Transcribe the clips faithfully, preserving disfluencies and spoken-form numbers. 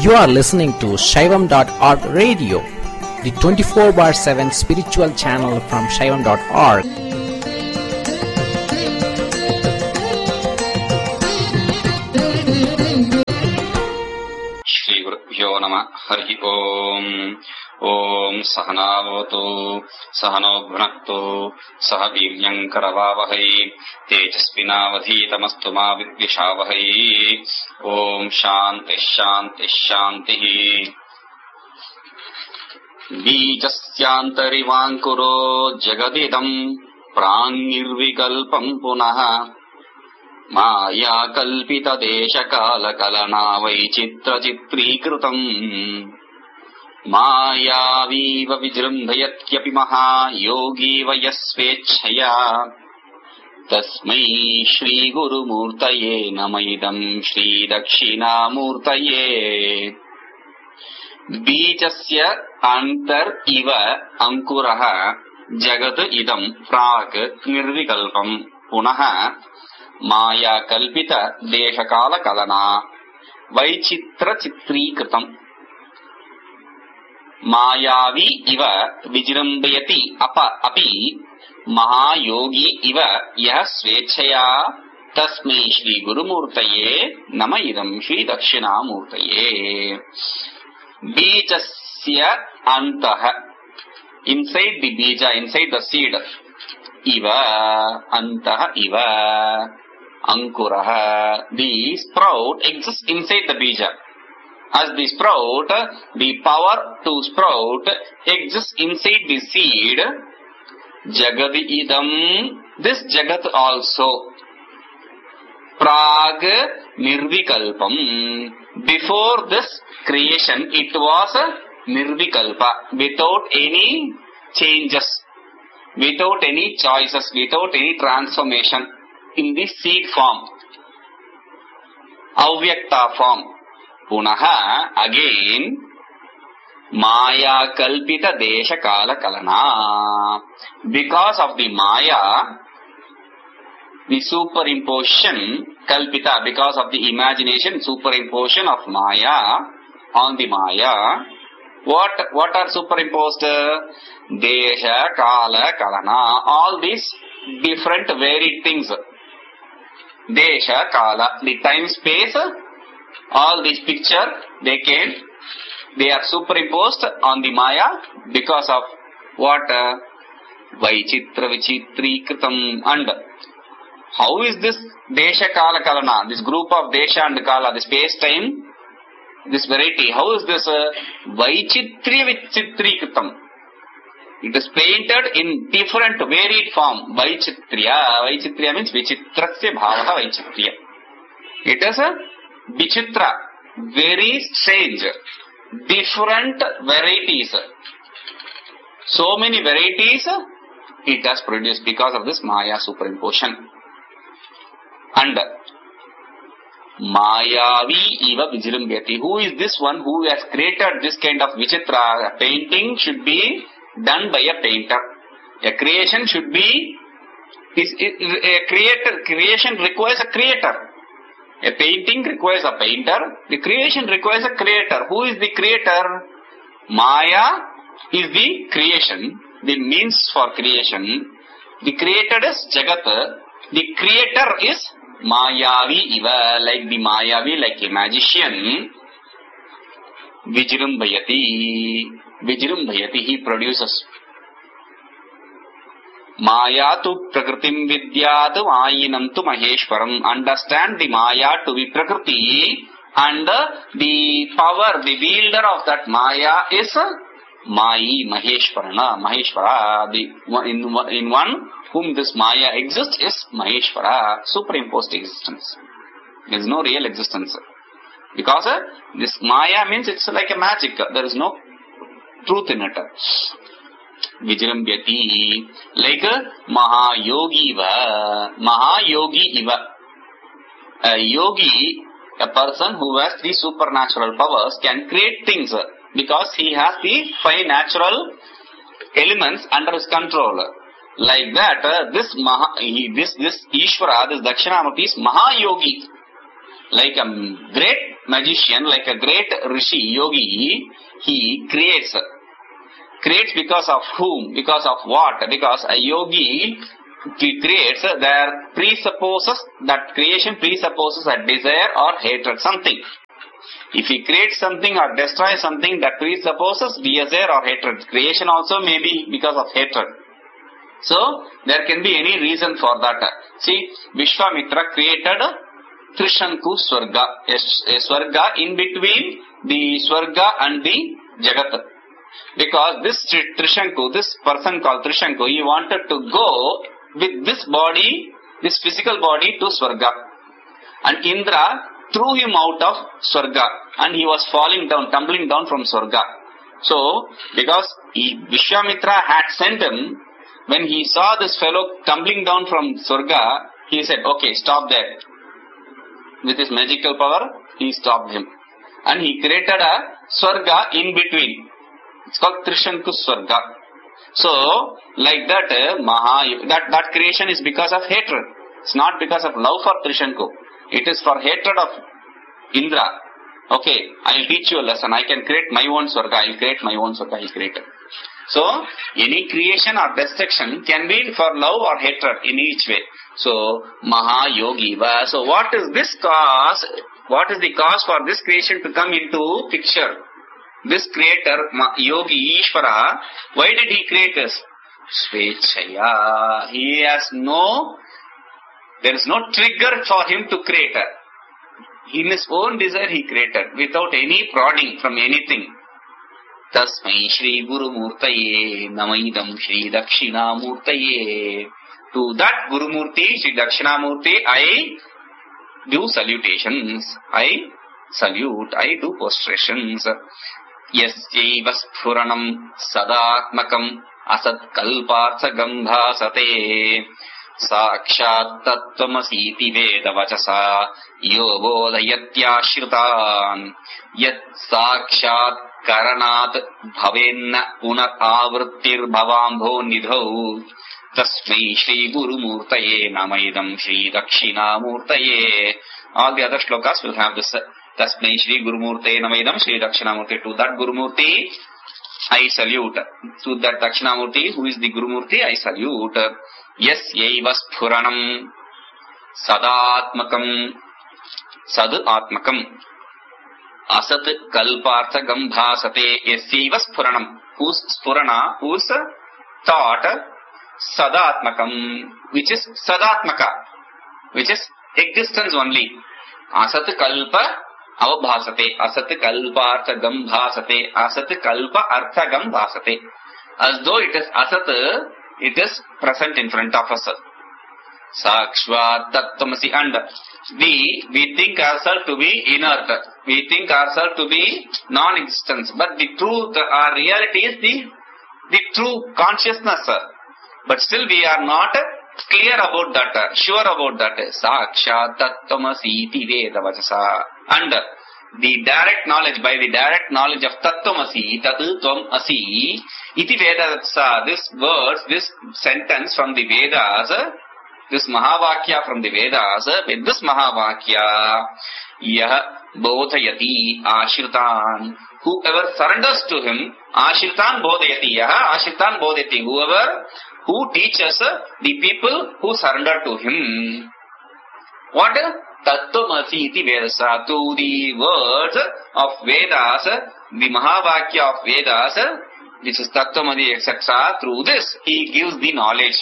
You are listening to Shaivam dot org radio, the twenty-four bar seven spiritual channel from Shaivam dot org. Shri Gurubhyo Namah Hari Om. Om Sahanavotu Sahano Bhunaktu Saha Viryam Karavavahai Tejasvinavadhitamastu ma Vidvishavahai. Om Shanti Shanti Shanti. Bijasyantarivankuro Jagadidam Prangirvikalpam Punaha Maya Kalpita Desha Kala Kalana Vaichitra Chitrikrutam Mayaviva Vijrambhayatyapi Maha Yogi Vayasvechaya Tasmai Shri Guru Murtaye Namaidam Shri Dakshina Murtaye. Bijasya Antar Iva Ankuraha Jagat Idam Prag Nirvikalpam Punaha Maya Kalpita Deshakala Kalana Vaichitra Chitrikritam Mayavi Iva Vijrambayati Apa Api Mahayogi Iva Yah Svechaya Tasmai Shri Guru Murtaye Namaidam Shri Dakshina Murtaye. Bijasya Antaha, inside the bija, inside the seed. Iva Antaha Iva Ankuraha, the sprout exists inside the bija. As the sprout, the power to sprout exists inside the seed. Jagadi idam, this jagat also. Prag nirvikalpam, before this creation it was nirvikalpa, without any changes, without any choices, without any transformation, in the seed form, avyakta form. Punaha, again, Maya Kalpita Desha Kala Kalana. Because of the Maya, the superimposition, Kalpita, because of the imagination, superimposition of Maya on the Maya, what, what are superimposed? Desha Kala Kalana. All these different varied things. Desha Kala, the time space, all these picture, they can, they are superimposed on the Maya because of what? Uh, Vaichitra Vichitri Kritam. And how is this Desha Kala Kalana, this group of Desha and Kala, the space time, this variety, how is this uh, Vaichitri Vichitri Kritam? It is painted in different varied form. Vaichitriya, Vaichitriya means Vichitrasya Bhavata Vaichitriya. It is a Vichitra, very strange, different varieties. So many varieties it has produced because of this Maya superimposition. And Mayavi Iva Vijrambyati. Who is this one who has created this kind of Vichitra? A painting should be done by a painter. A creation should be, is, a creator, creation requires a creator. A painting requires a painter. The creation requires a creator. Who is the creator? Maya is the creation, the means for creation. The created is Jagat. The creator is Mayavi Iva, like the Mayavi, like a magician. Vijrambayati. Vijrambayati, he produces. Maya tu prakritim vidyat ayinam tu maheshwaram. Understand the Maya to be Prakriti, and the power, the wielder of that Maya is Mayi Maheshwarana. Maheshwara, the, in, in one whom this Maya exists is Maheshwara, superimposed existence. There is no real existence. Because uh, this Maya means it's like a magic. There is no truth in it. Vijrambyati, like Mahayogi Iva, Mahayogi Iva. A yogi, a person who has the supernatural powers, can create things because he has the five natural elements under his control. Like that, uh, this Maha, this this Ishvara, this Dakshinamurti is Mahayogi, like a great magician, like a great rishi, yogi, he creates. Creates because of whom? Because of what? Because a yogi he creates, there presupposes, that creation presupposes a desire or hatred, something. If he creates something or destroys something, that presupposes desire or hatred. Creation also may be because of hatred. So, there can be any reason for that. See, Vishwamitra created Trishanku Swarga, a, a Swarga in between the Swarga and the Jagat. Because this Trishanku, this person called Trishanku, he wanted to go with this body, this physical body to Swarga. And Indra threw him out of Swarga and he was falling down, tumbling down from Swarga. So, because he, Vishwamitra had sent him, when he saw this fellow tumbling down from Swarga, he said, okay, stop there. With his magical power, he stopped him. And he created a Swarga in between. It's called Trishanku Swarga. So, like that, uh, Maha, that, that creation is because of hatred. It's not because of love for Trishanku. It is for hatred of Indra. Okay, I will teach you a lesson. I can create my own Swarga. I will create my own Swarga. He created. So, any creation or destruction can be for love or hatred in each way. So, Maha Yogi. So, what is this cause? What is the cause for this creation to come into picture? This creator, Yogi Ishvara, why did he create this? Svechaya. He has no, there is no trigger for him to create. In his own desire he created, without any prodding from anything. Tasmai Shri Guru Murtaye Namaidam Shri Dakshina Murtaye. To that Guru Murti, Shri Dakshina Murti, I do salutations. I salute, I do prostrations. Yasyaiva sphuranam sadatmakam asat kalpartha gambhasate sakshat tattvamasiti veda vachasa yo bodhayatyashritan yat sakshat karanat bhavenna punar avrittir bhavambho nidhau tasmai Shri Guru Murtaye Namaidam Shri Dakshina Murtaye. All the other shlokas will have this. Tasmai Shri Guru Murtaye Namaidam Shri Dakshina Murtaye. To that Guru Murti, I salute. To that Dakshina Murti, who is the Guru Murti, I salute. Yes, yaiva sphuranam sadatmakam sad atmakam asat kalpartha gambhasate. Yes, yaiva sphuranam. Whose spurana, whose thought, sadatmakam, which is sadatmaka, which is existence only. Asat kalpa avabhasate, asat kalpa artha gambhasate, asat kalpa artha gambhasate. As though it is asat, it is present in front of us. Sakshvat tattvamasi. And we, we think ourselves to be inert. We think ourselves to be non-existence. But the truth, our reality is the, the true consciousness. But still we are not clear about that, sure about that. Sakshat tattvamasi iti veda vachasa. And the direct knowledge, by the direct knowledge of tattvamasi, tatu tvam asi, iti veda vachasa. This words, this sentence from the Vedas, this Mahavakya from the Vedas, with this Mahavakya, yah bodhayati ashritan. Whoever surrenders to him, ashritan bodhayati, yah ashritan bodhayati. Whoever who teaches the people who surrender to him. What? Tattvamasi iti vedasa. To the words of Vedas, the Mahavakya of Vedas, which is Tattvamasi, et cetera. Through this, he gives the knowledge.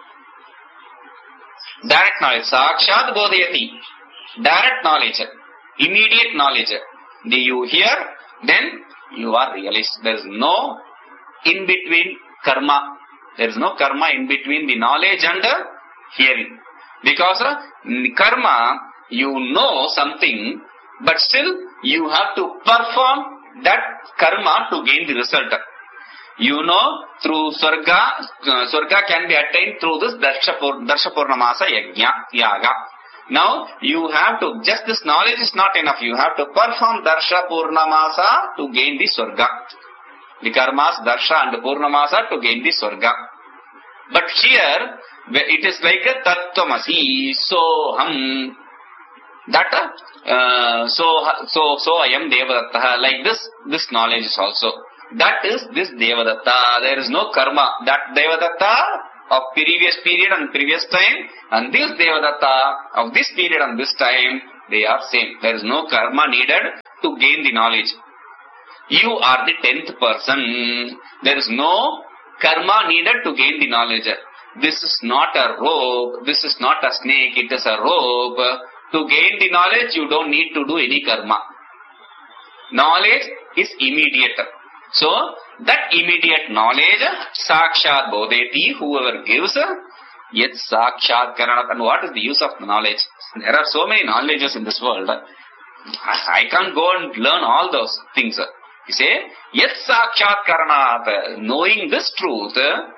Direct knowledge. Sakshat bodhayati. Direct knowledge. Immediate knowledge. Do you hear? Then you are realized. There is no in between karma. There is no karma in between the knowledge and the hearing. Because uh, karma, you know something, but still you have to perform that karma to gain the result. You know, through Swarga, uh, Swarga can be attained through this Darshapur, Darshapurnamasa Yajna, Yaga. Now, you have to, just this knowledge is not enough. You have to perform Darshapurnamasa to gain the Swarga. The karmas, darsha and purnamasa to gain the Swarga. But here, it is like a tattvamasi, soham. That uh, so so so I am Devadatta. Like this, this knowledge is also. That is this Devadatta. There is no karma. That Devadatta of previous period and previous time, and this Devadatta of this period and this time, they are same. There is no karma needed to gain the knowledge. You are the tenth person. There is no karma needed to gain the knowledge. This is not a rope. This is not a snake. It is a rope. To gain the knowledge, you don't need to do any karma. Knowledge is immediate. So, that immediate knowledge, sakshat bodheti, whoever gives, yet sakshat karanat. And what is the use of the knowledge? There are so many knowledges in this world. I can't go and learn all those things. You say, yet sakshat karanat, knowing this truth,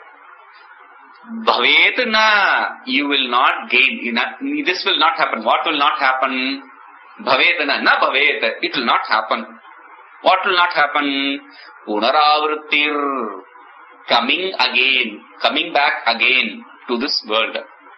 bhavet na, you will not gain. This will not happen. What will not happen? Bhavet na, na bhavet. It will not happen. What will not happen? Punaravrittir, coming again, coming back again to this world.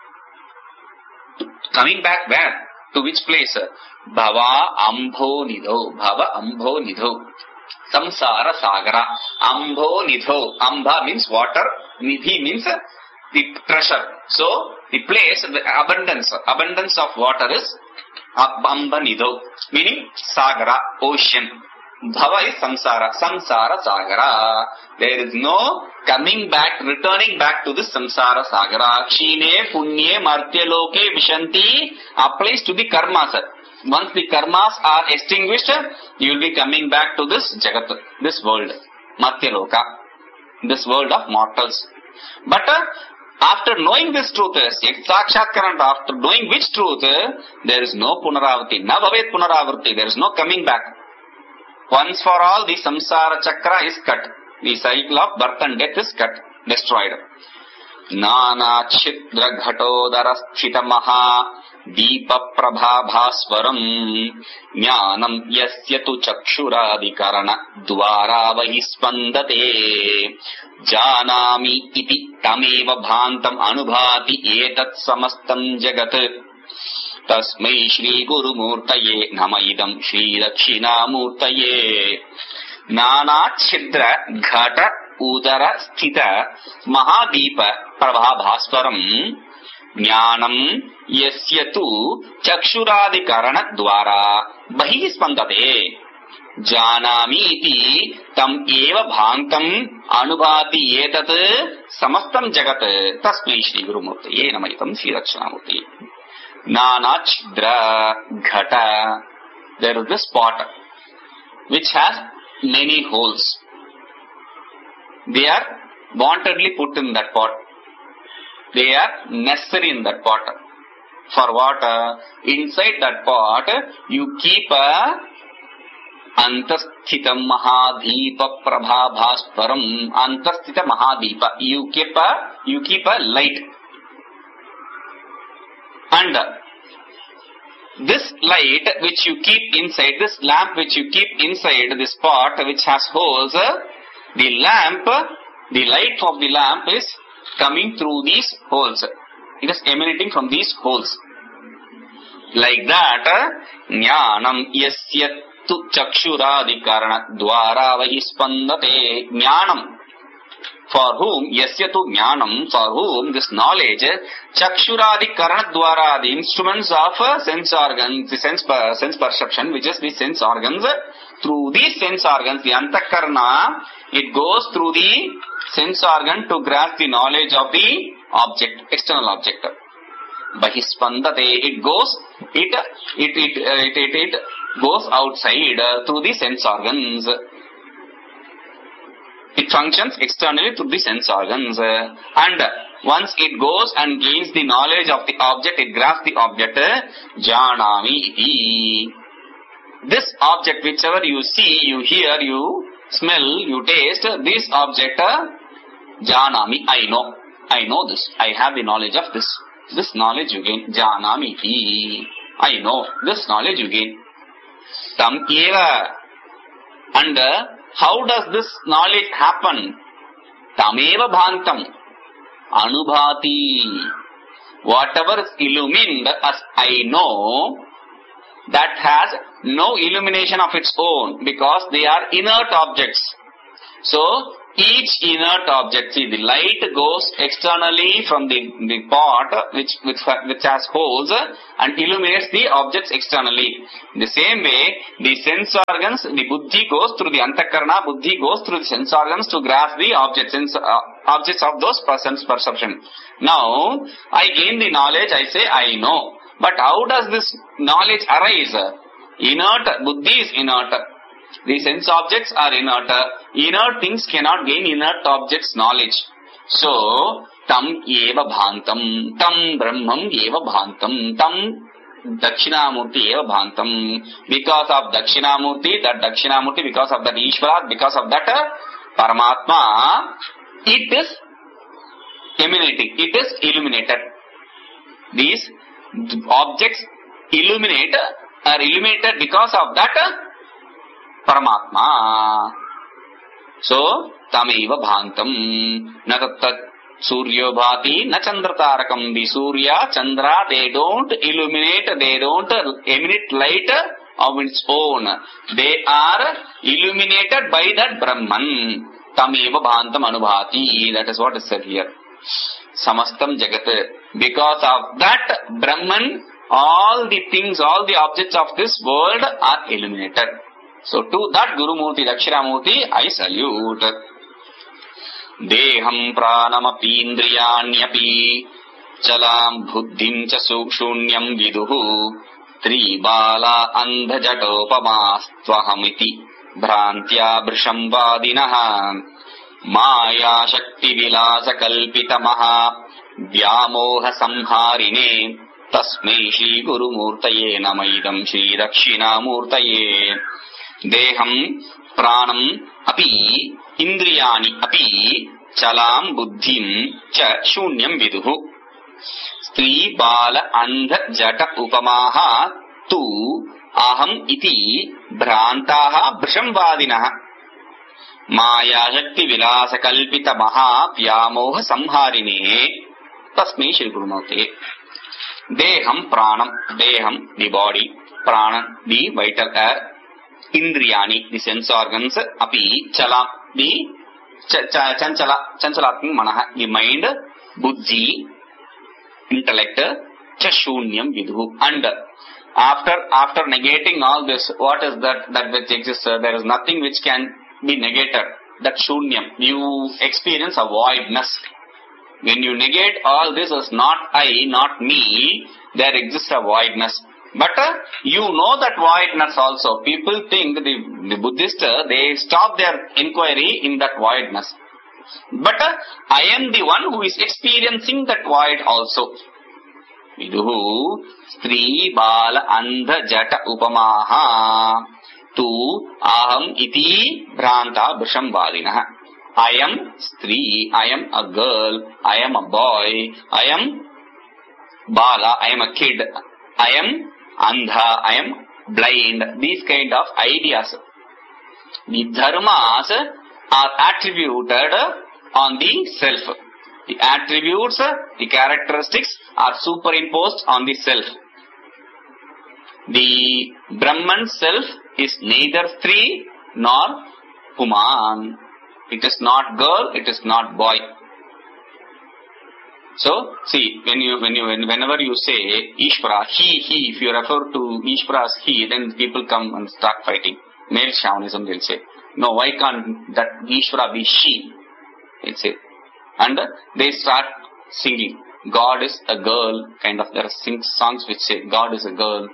Coming back where? To which place? Bhava ambho nidho. Bhava ambho nidho. Samsara sagara. Ambho nidho. Ambha means water. Nidhi means the treasure. So, the place, the abundance, abundance of water is Amba nidho. Meaning sagara, ocean. Bhava is samsara. Samsara sagara. There is no coming back, returning back to this samsara sagara. Kshine, punye, martya loke, vishanti applies to the karmas. Once the karmas are extinguished, you will be coming back to this jagat, this world. Martya loka. This world of mortals. But uh, after knowing this truth, sakshatkaranta, after knowing which truth, there is no punaravati. Na bhavet punaravati. There is no coming back. Once for all, the samsara chakra is cut. The cycle of birth and death is cut, destroyed. Nana chidra ghatodara sthita maha deepa prabha bhasvaram jnanam yasya tu chakshuradhikarana dvara vahi spandate janami iti tameva bhantam anubhati etat samastam jagat. Tasmai Shri Guru Murtaye Namaidam Shri Dakshina Murtaye. Nana Chidra Ghata Udara Sthita Mahadeepa Prabha Bhaswaram Jnanam Yasyatu Chakshuradhikarana Dwara Bahi Spandate Janami iti tam eva bhantam anubhati etat samastam jagat. Tasmai Shri Guru Murtaye Namaidam Shri Dakshina Murtaye. Nana Chidra Ghata. There is this pot which has many holes. They are wantedly put in that pot. They are necessary in that pot. For what? Uh, inside that pot, you keep a Antasthita Mahadeepa Prabha Bhaswaram. Antasthita Mahadeepa. You keep a, you keep a light. And this light which you keep inside, this lamp which you keep inside this pot which has holes, the lamp, the light of the lamp is coming through these holes. It is emanating from these holes. Like that, jnanam yasyatu chakshuradhikarana dvara vahi spandate. Jnanam. For whom, yasyatu jnanam, for whom this knowledge, chakshuradi karana dwara, the instruments of sense organs, the sense, sense perception, which is the sense organs, through these sense organs, the antakarana, it goes through the sense organ to grasp the knowledge of the object, external object. Bahispandate, it goes, it, it, it, it, it, it goes outside uh, through the sense organs. It functions externally through the sense organs. Uh, and once it goes and gains the knowledge of the object, it grasps the object, janami iti. This object, whichever you see, you hear, you smell, you taste, this object, janami, I know. I know this. I have the knowledge of this. This knowledge you gain. Janami iti. I know. This knowledge you gain. Tam eva. And how does this knowledge happen? Tameva bhantam. Anubhati. Whatever is illumined as I know, that has no illumination of its own because they are inert objects. So, each inert object, see the light goes externally from the, the pot which, which, which has holes and illuminates the objects externally. In the same way, the sense organs, the buddhi goes through the antakarana, buddhi goes through the sense organs to grasp the objects, sense, uh, objects of those persons' perception. Now, I gain the knowledge, I say I know. But how does this knowledge arise? Inert, buddhi is inert. The sense objects are inert. Inert things cannot gain inert objects knowledge. So, tam eva bhantam, tam brahmam eva bhantam, tam dakshinamurti eva bhantam. Because of dakshinamurti, that dakshinamurti, because of that Ishvara, because of that Paramatma, it is emanating, it is illuminated. These objects illuminate, are illuminated because of that Paramatma. So, tameva bhantam, na tattat suryo bhati, na chandratarakam. The Surya, Chandra, they don't illuminate, they don't emanate light of its own. They are illuminated by that Brahman. Tameva bhantam anubhati. That is what is said here. Samastam jagat. Because of that Brahman, all the things, all the objects of this world are illuminated. So to that Guru Murti, Dakshinamurti, I salute. Deham pranamapi indriyanyapi chalam buddhim cha shunyam viduhu tribala andhajatopamaastvahamiti bhrantya brisham vadinaha maya shakti vilasa kalpita maha vyamoha samharine tasmai shri Guru Murtaye namaidam shri Dakshinamurtaye. Deham pranam api indriyani api chalam buddhim cha shunyam viduhu stri bala andha jata upamaha tu aham iti bhrantaha brisham vadinaha maya shakti vilasa kalpita maha vyamoha samharine tasmai shri Guru Murtaye. Deham pranam, deham the body, prana the vital air, indriyani the sense organs, api chala the ch- ch- chanchala chanchalatmik manaha the mind, buddhi intellect, cha shunyam vidhu. And after after negating all this, what is that that which exists? There is nothing which can be negated. That shunyam, you experience a voidness. When you negate all this as not I, not me, there exists a voidness. But uh, you know that voidness also. People think, the, the Buddhists, uh, they stop their inquiry in that voidness. But uh, I am the one who is experiencing that void also. Viduhu stri bala andha jata upamaha tu aham iti bhranta brisham vadinaha. I am Stri, I am a girl, I am a boy, I am Bala, I am a kid, I am Andha, I am blind. These kind of ideas. The dharmas are attributed on the self. The attributes, the characteristics are superimposed on the self. The Brahman self is neither Stri nor Puman. It is not girl, it is not boy. So, see, when you, when you, whenever you say Ishvara, he, he, if you refer to Ishvara as he, then people come and start fighting. Male Shamanism will say, no, why can't that Ishvara be she? They'll say. And they start singing, God is a girl, kind of, there are sing songs which say, God is a girl.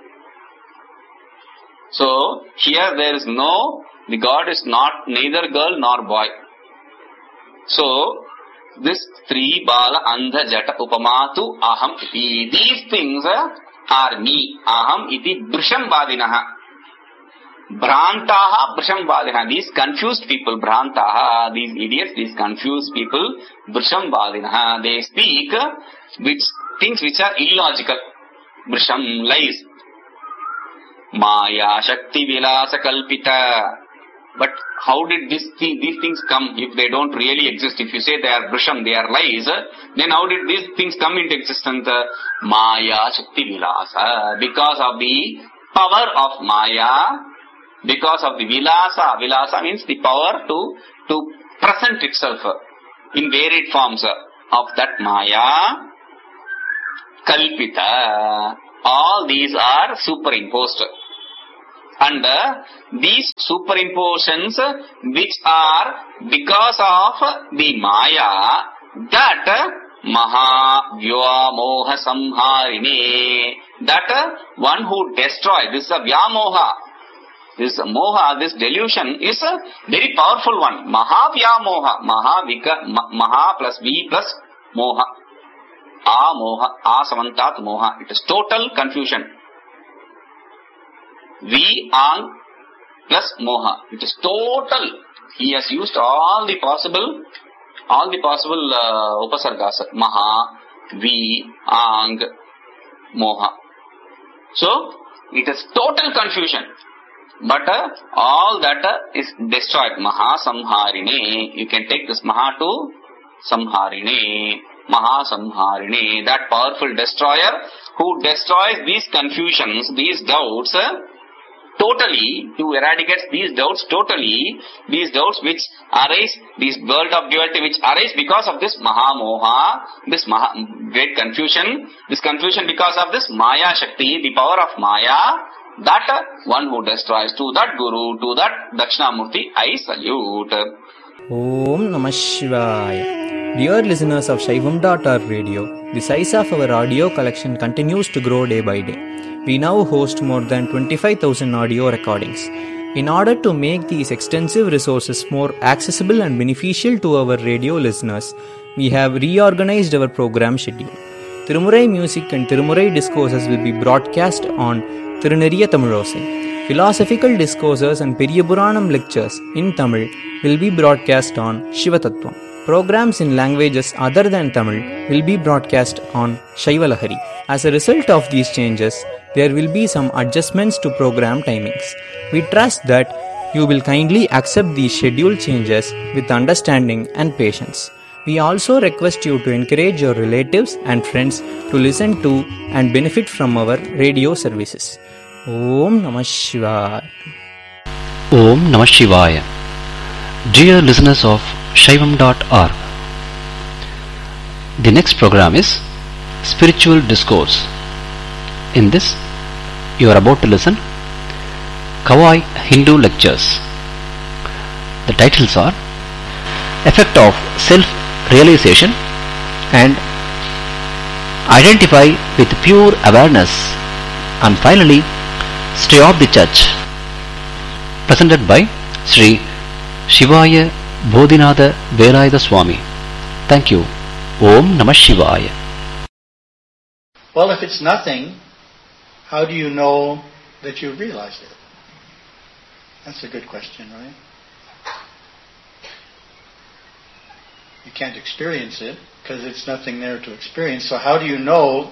So, here there is no, the God is not neither girl nor boy. So, this three bala andha jata upamatu aham iti. These things are me. Aham iti brisham vadinaha. Bhrantaha brisham vadinaha. These confused people, bhrantaha, these idiots, these confused people, brisham vadinaha. They speak which things which are illogical. Brisham, lies. Maya shakti vilasa kalpita. But how did this thing, these things come if they don't really exist? If you say they are brisham, they are lies, then how did these things come into existence? Maya Shakti Vilasa. Because of the power of Maya, because of the vilasa, vilasa means the power to, to present itself in varied forms of that Maya, kalpita, all these are superimposed. And uh, these superimpositions which are because of the Maya, that Maha Vyamoha Samharine, that one who destroys, this is a Vyamoha, this Moha, this delusion is a very powerful one. Maha Vyamoha, Maha Vika, Maha plus V plus Moha, A Moha, A Samantat Moha, it is total confusion. V Ang plus Moha, it is total. He has used all the possible all the possible uh, upasargas, Maha, V, Ang, Moha. So, it is total confusion. But uh, all that uh, is destroyed. Maha Samharine. You can take this Maha to Samharine. Maha Samharine. That powerful destroyer who destroys these confusions, these doubts, uh, totally, to eradicate these doubts totally, these doubts which arise, this world of duality which arise because of this Maha Moha, this Maha, great confusion, this confusion because of this Maya Shakti, the power of Maya, that one who destroys, to that Guru, to that Dakshinamurti, I salute. Om Namah Shivaya. Dear listeners of Shaivam dot org radio, the size of our audio collection continues to grow day by day. We now host more than twenty-five thousand audio recordings. In order to make these extensive resources more accessible and beneficial to our radio listeners, we have reorganized our program schedule. Tirumurai music and Tirumurai discourses will be broadcast on Tiruneriya Tamilosai. Philosophical discourses and Periyapuranam lectures in Tamil will be broadcast on Shivatattvam. Programs in languages other than Tamil will be broadcast on Shaivalahari. As a result of these changes, there will be some adjustments to program timings. We trust that you will kindly accept these schedule changes with understanding and patience. We also request you to encourage your relatives and friends to listen to and benefit from our radio services. Om Namah Shivaya. Om Namah Shivaya. Dear listeners of Shaivam dot org, the next program is Spiritual Discourse. In this, you are about to listen Kawai Hindu Lectures. The titles are Effect of Self-Realization and Identify with Pure Awareness, and finally Stay of the Church. Presented by Sri Shivaya Bodhinatha Velayatha Swami. Thank you. Om Namah Shivaya. Well, if it's nothing, how do you know that you've realized it? That's a good question, right? You can't experience it because it's nothing there to experience. So how do you know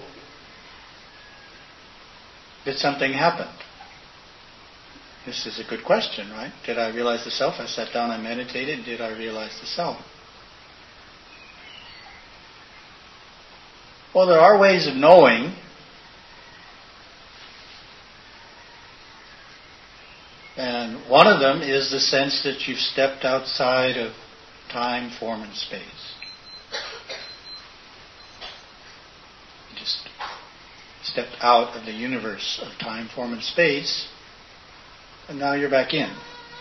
that something happened? This is a good question, right? Did I realize the self? I sat down, I meditated. Did I realize the self? Well, there are ways of knowing. And one of them is the sense that you've stepped outside of time, form, and space. You just stepped out of the universe of time, form, and space, and now you're back in.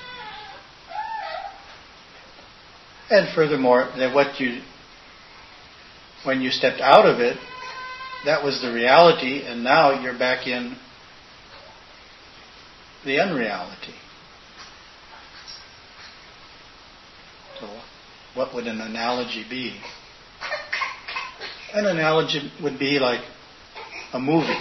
And furthermore, that what you, when you stepped out of it, that was the reality, and now you're back in the unreality. So, what would an analogy be? An analogy would be like a movie.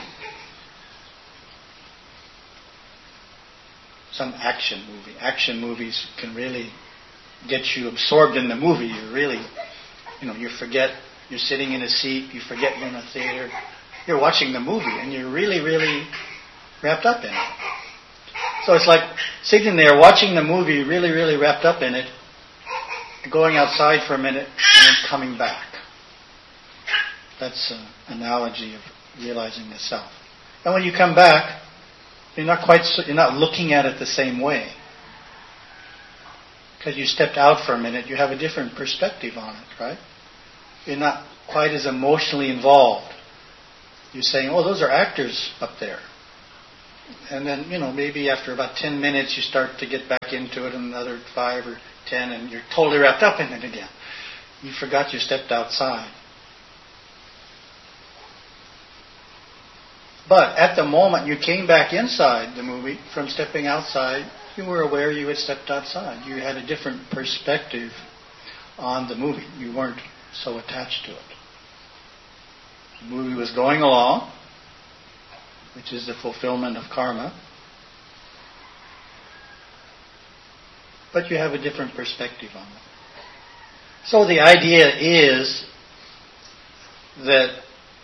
Some action movie. Action movies can really get you absorbed in the movie. You really, you know, you forget you're sitting in a seat, you forget you're in a theater. You're watching the movie and you're really, really wrapped up in it. So it's like sitting there watching the movie, really, really wrapped up in it, going outside for a minute and then coming back. That's an analogy of realizing the self. And when you come back, You're not quite, you're not looking at it the same way. Because you stepped out for a minute, you have a different perspective on it, right? You're not quite as emotionally involved. You're saying, oh, those are actors up there. And then, you know, maybe after about ten minutes you start to get back into it, and another five or ten, and you're totally wrapped up in it again. You forgot you stepped outside. But at the moment you came back inside the movie from stepping outside, you were aware you had stepped outside. You had a different perspective on the movie. You weren't so attached to it. The movie was going along, which is the fulfillment of karma. But you have a different perspective on it. So the idea is that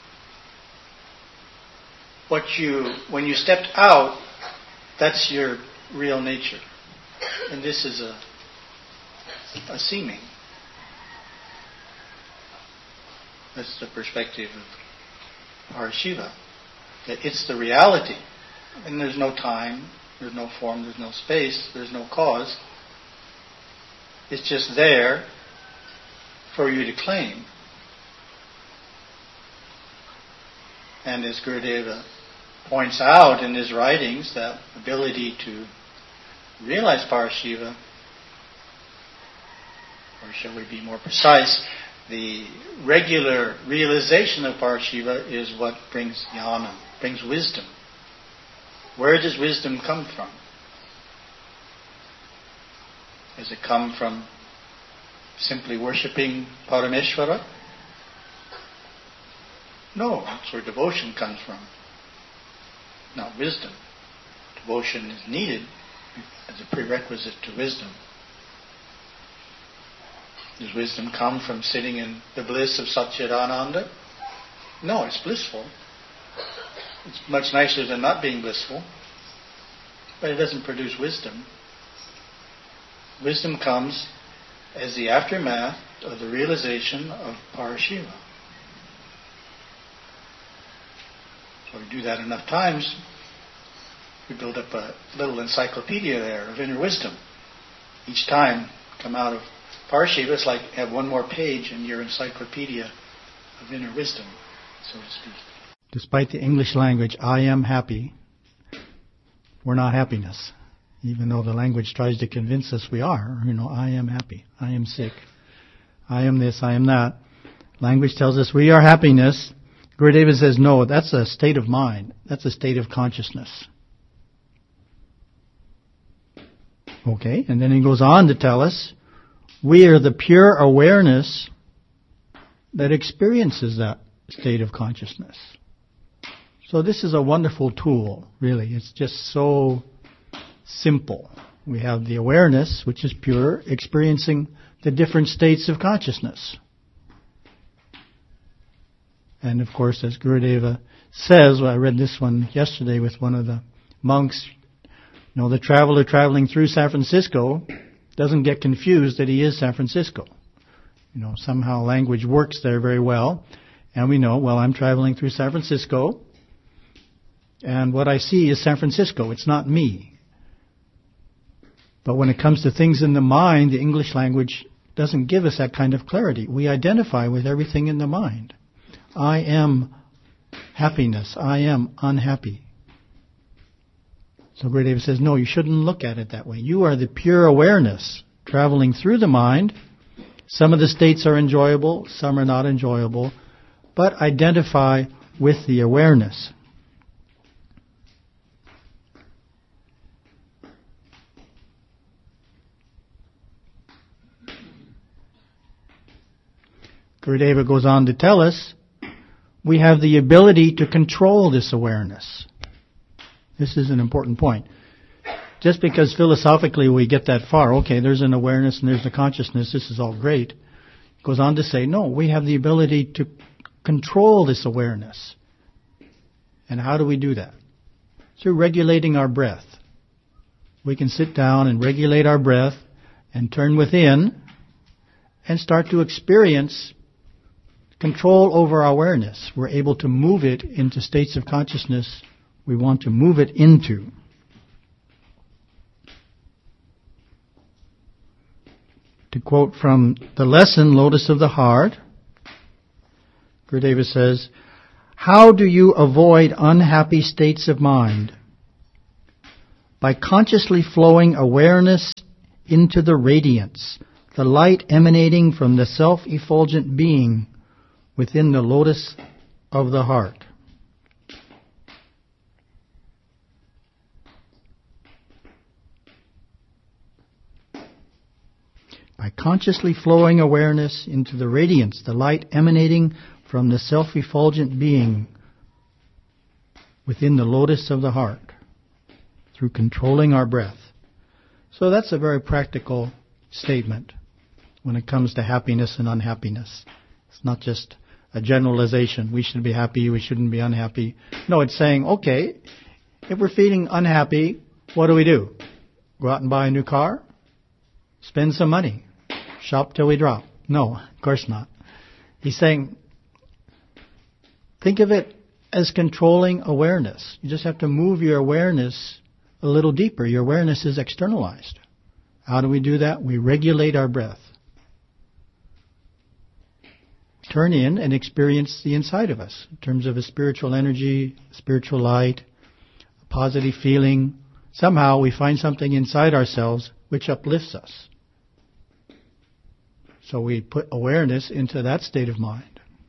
what you, when you stepped out, that's your real nature. And this is a, a seeming. That's the perspective of Parashiva. That it's the reality. And there's no time, there's no form, there's no space, there's no cause. It's just there for you to claim. And as Gurudeva points out in his writings, that ability to realize Parashiva, or shall we be more precise, the regular realization of Parashiva is what brings jnana, brings wisdom. Where does wisdom come from? Does it come from simply worshipping Parameshvara? No, that's where devotion comes from. Not wisdom. Devotion is needed as a prerequisite to wisdom. Does wisdom come from sitting in the bliss of Satchidananda? No, it's blissful. It's much nicer than not being blissful. But it doesn't produce wisdom. Wisdom comes as the aftermath of the realization of Parashiva. So we do that enough times, we build up a little encyclopedia there of inner wisdom. Each time come out of Parashiva, it's like have one more page in your encyclopedia of inner wisdom, so to speak. Despite the English language, I am happy, we're not happiness. Even though the language tries to convince us we are. You know, I am happy, I am sick, I am this, I am that. Language tells us we are happiness. Gurudeva says, no, that's a state of mind. That's a state of consciousness. Okay, and then he goes on to tell us, we are the pure awareness that experiences that state of consciousness. So this is a wonderful tool, really. It's just so simple. We have the awareness, which is pure, experiencing the different states of consciousness. And of course, as Gurudeva says, well, I read this one yesterday with one of the monks, you know, the traveler traveling through San Francisco doesn't get confused that he is San Francisco. You know, somehow language works there very well. And we know, well, I'm traveling through San Francisco, and what I see is San Francisco. It's not me. But when it comes to things in the mind, the English language doesn't give us that kind of clarity. We identify with everything in the mind. I am happiness. I am unhappy. So Gurudeva says, no, you shouldn't look at it that way. You are the pure awareness traveling through the mind. Some of the states are enjoyable, some are not enjoyable, but identify with the awareness. Gurudeva goes on to tell us, we have the ability to control this awareness. This is an important point. Just because philosophically we get that far, okay, there's an awareness and there's a consciousness, this is all great. It goes on to say, no, we have the ability to control this awareness. And how do we do that? Through regulating our breath. We can sit down and regulate our breath and turn within and start to experience control over our awareness. We're able to move it into states of consciousness we want to move it into. To quote from the lesson, Lotus of the Heart, Gurudeva says, how do you avoid unhappy states of mind? By consciously flowing awareness into the radiance, the light emanating from the self-effulgent being within the lotus of the heart. By consciously flowing awareness into the radiance, the light emanating from the self-effulgent being within the lotus of the heart, through controlling our breath. So that's a very practical statement when it comes to happiness and unhappiness. It's not just a generalization. We should be happy, we shouldn't be unhappy. No, it's saying, okay, if we're feeling unhappy, what do we do? Go out and buy a new car? Spend some money? Shop till we drop? No, of course not. He's saying, think of it as controlling awareness. You just have to move your awareness a little deeper. Your awareness is externalized. How do we do that? We regulate our breath. Turn in and experience the inside of us in terms of a spiritual energy, spiritual light, a positive feeling. Somehow we find something inside ourselves which uplifts us. So we put awareness into that state of mind.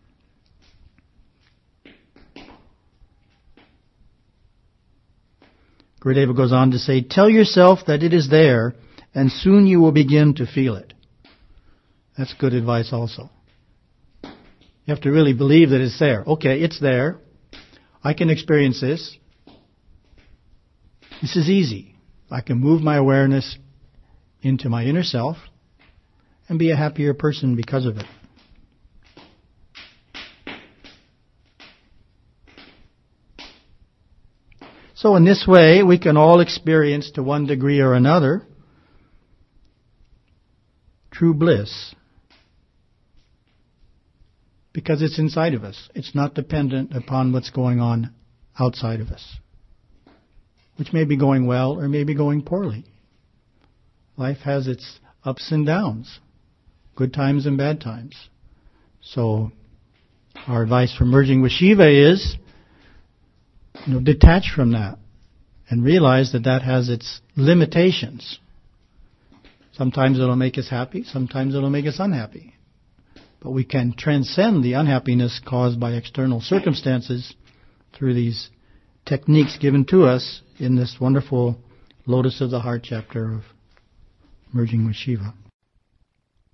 Gurudeva goes on to say, tell yourself that it is there, and soon you will begin to feel it. That's good advice also. You have to really believe that it's there. Okay, it's there. I can experience this. This is easy. I can move my awareness into my inner self and be a happier person because of it. So in this way, we can all experience to one degree or another true bliss. Because it's inside of us. It's not dependent upon what's going on outside of us, which may be going well or may be going poorly. Life has its ups and downs, good times and bad times. So our advice for merging with Shiva is, you know, detach from that and realize that that has its limitations. Sometimes it'll make us happy, sometimes it'll make us unhappy. But we can transcend the unhappiness caused by external circumstances through these techniques given to us in this wonderful Lotus of the Heart chapter of Merging with Shiva.